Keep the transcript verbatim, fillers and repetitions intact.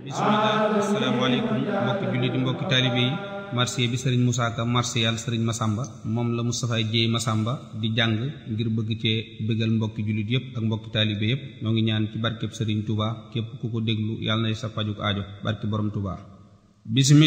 bismillah. asalaamaaleykum mbokki jullit yi mbokki taalibe yi. marché bi sëriñ Moussa Ka marché yàlla sëriñ Massamba moom la Moustapha Dieye Massamba di jàng ngir bëgg cee bëggal mbokki jullit yëpp ak mbokki taalibe yëpp ñoo ngi ñaan ci barkeb sëriñ Touba képp ku ko déglu yàlla na sa pajuk aajo barke borom Touba. bismillah.